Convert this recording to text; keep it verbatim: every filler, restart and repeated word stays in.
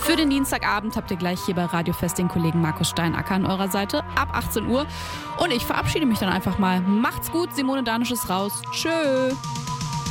Für den Dienstagabend habt ihr gleich hier bei Radio Fest den Kollegen Markus Steinacker an eurer Seite ab achtzehn Uhr. Und ich verabschiede mich dann einfach mal. Macht's gut, Simone Danisch ist raus. Tschö.